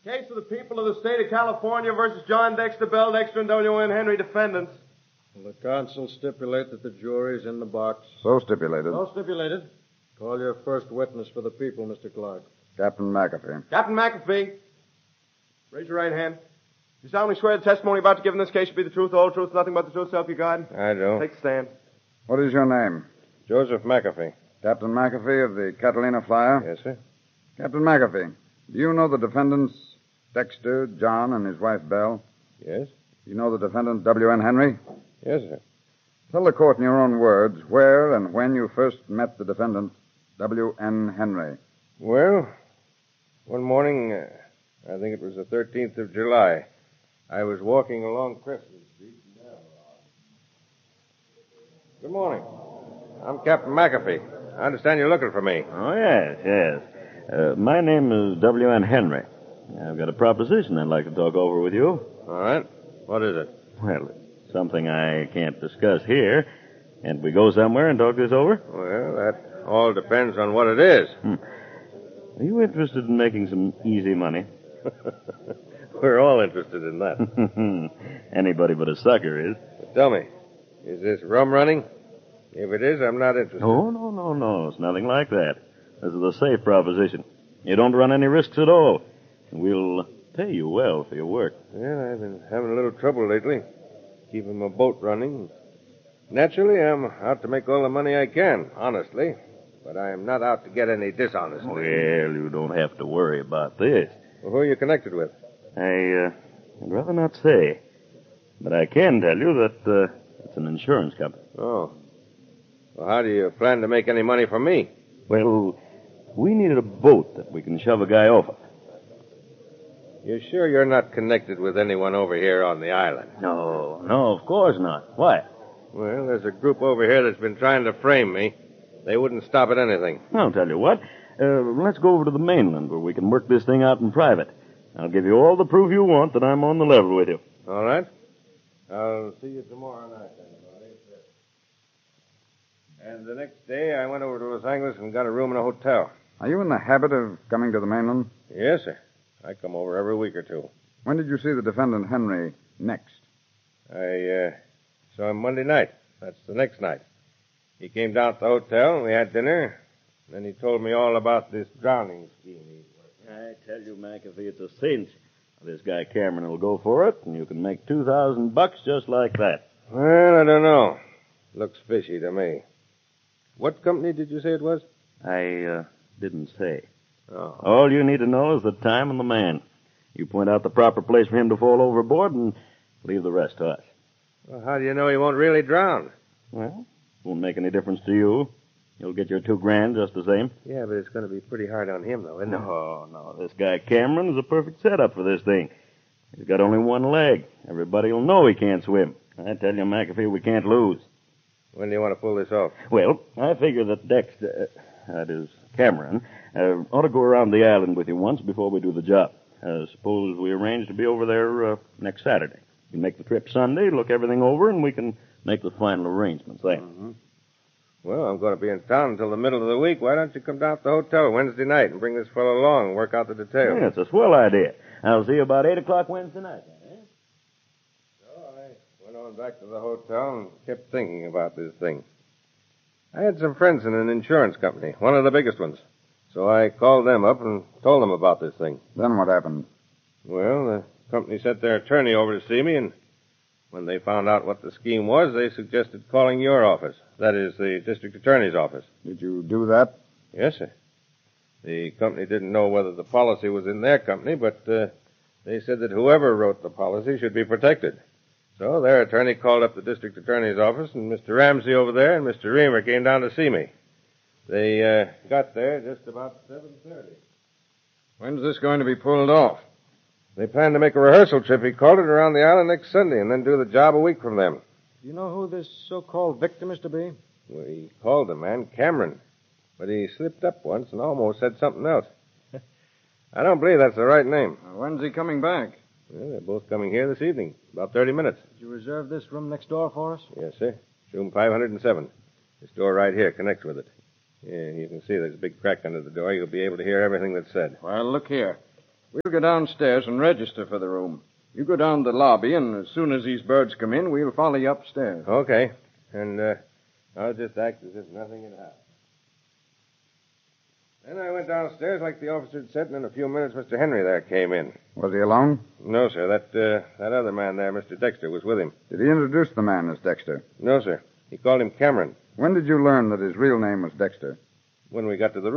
Case of the people of the state of California versus John Dexter, Bell Dexter, and W.N. Henry, defendants. Will the counsel stipulate that the jury's in the box? So stipulated. So stipulated. Call your first witness for the people, Mr. Clark. Captain McAfee. Captain McAfee, raise your right hand. You solemnly swear the testimony about to give in this case should be the truth, the whole truth, nothing but the truth, self you God? I do. Take the stand. What is your name? Joseph McAfee. Captain McAfee of the Catalina Flyer? Yes, sir. Captain McAfee, do you know the defendants, Dexter, John, and his wife, Belle? Yes? Do you know the defendant, W.N. Henry? Yes, sir. Tell the court in your own words where and when you first met the defendant, W.N. Henry. Well, one morning, I think it was the 13th of July, I was walking along Crescent Street. Good morning. I'm Captain McAfee. I understand you're looking for me. Oh, yes. My name is W.N. Henry. I've got a proposition I'd like to talk over with you. All right. What is it? Well, it's something I can't discuss here. Can't we go somewhere and talk this over? Well, that all depends on what it is. Are you interested in making some easy money? We're all interested in that. Anybody but a sucker is. But tell me, is this rum running? If it is, I'm not interested. Oh, no. It's nothing like that. This is a safe proposition. You don't run any risks at all. And we'll pay you well for your work. Well, I've been having a little trouble lately, keeping my boat running. Naturally, I'm out to make all the money I can, honestly. But I am not out to get any dishonestly. Well, you don't have to worry about this. Well, who are you connected with? I'd rather not say. But I can tell you that it's an insurance company. Oh. Well, how do you plan to make any money from me? Well, we needed a boat that we can shove a guy off of. You're sure you're not connected with anyone over here on the island? No, of course not. Why? Well, there's a group over here that's been trying to frame me. They wouldn't stop at anything. I'll tell you what. Let's go over to the mainland where we can work this thing out in private. I'll give you all the proof you want that I'm on the level with you. All right. I'll see you tomorrow night, anybody. And the next day, I went over to Los Angeles and got a room in a hotel. Are you in the habit of coming to the mainland? Yes, sir. I come over every week or two. When did you see the defendant, Henry, next? I saw him Monday night. That's the next night. He came down to the hotel, and we had dinner. Then he told me all about this drowning scheme he's working. I tell you, McAfee, it's a cinch. This guy Cameron will go for it, and you can make $2,000 just like that. Well, I don't know. Looks fishy to me. What company did you say it was? I didn't say. Oh. All you need to know is the time and the man. You point out the proper place for him to fall overboard and leave the rest to us. Well, how do you know he won't really drown? Well, won't make any difference to you. You'll get your $2,000 just the same. Yeah, but it's going to be pretty hard on him, though, isn't it? No. This guy Cameron is a perfect setup for this thing. He's got only one leg. Everybody will know he can't swim. I tell you, McAfee, we can't lose. When do you want to pull this off? Well, I figure that Dexter, that is Cameron, ought to go around the island with you once before we do the job. Suppose we arrange to be over there next Saturday. You make the trip Sunday, look everything over, and we can make the final arrangements then. Mm-hmm. Well, I'm going to be in town until the middle of the week. Why don't you come down to the hotel Wednesday night and bring this fellow along and work out the details? Yeah, it's a swell idea. I'll see you about 8 o'clock Wednesday night, then, eh? So I went on back to the hotel and kept thinking about this thing. I had some friends in an insurance company, one of the biggest ones. So I called them up and told them about this thing. Then what happened? Well, the company sent their attorney over to see me, and when they found out what the scheme was, they suggested calling your office. That is, the district attorney's office. Did you do that? Yes, sir. The company didn't know whether the policy was in their company, but they said that whoever wrote the policy should be protected. So their attorney called up the district attorney's office, and Mr. Ramsey over there and Mr. Reamer came down to see me. They got there just about 7:30. When's this going to be pulled off? They planned to make a rehearsal trip, he called it, around the island next Sunday, and then do the job a week from them. Do you know who this so-called victim is to be? Well, he called the man Cameron, but he slipped up once and almost said something else. I don't believe that's the right name. When's he coming back? Well, they're both coming here this evening, about 30 minutes. Did you reserve this room next door for us? Yes, sir. Room 507. This door right here connects with it. Yeah, you can see there's a big crack under the door. You'll be able to hear everything that's said. Well, look here. We'll go downstairs and register for the room. You go down the lobby, and as soon as these birds come in, we'll follow you upstairs. Okay. And I'll just act as if nothing had happened. Then I went downstairs like the officer had said, and in a few minutes Mr. Henry there came in. Was he alone? No, sir. That other man there, Mr. Dexter, was with him. Did he introduce the man as Dexter? No, sir. He called him Cameron. When did you learn that his real name was Dexter? When we got to the